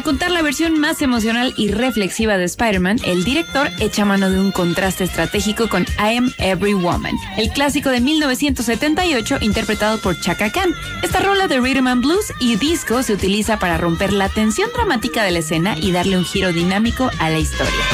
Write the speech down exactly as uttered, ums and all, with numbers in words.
Para contar la versión más emocional y reflexiva de Spider-Man, el director echa mano de un contraste estratégico con I Am Every Woman, el clásico de mil novecientos setenta y ocho interpretado por Chaka Khan. Esta rola de rhythm and blues y disco se utiliza para romper la tensión dramática de la escena y darle un giro dinámico a la historia.